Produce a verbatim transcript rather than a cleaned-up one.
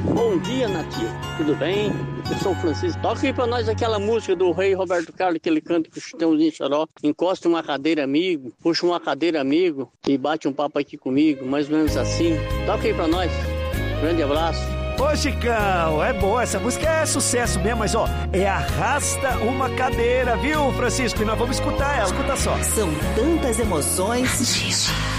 Bom dia, Natia. Tudo bem? Eu sou o Francisco. Toca aí pra nós aquela música do Rei Roberto Carlos, que ele canta com o Chitãozinho Choró. Encosta uma cadeira, amigo. Puxa uma cadeira, amigo. E bate um papo aqui comigo. Mais ou menos assim. Toca aí pra nós. Grande abraço. Ô, Chicão, é boa, essa música é sucesso mesmo, mas ó, é Arrasta uma Cadeira, viu, Francisco? E nós vamos escutar ela, escuta só. São tantas emoções.